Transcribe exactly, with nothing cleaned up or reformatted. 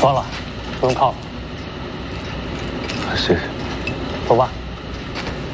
爽了，不用靠了。 谢谢。 走吧。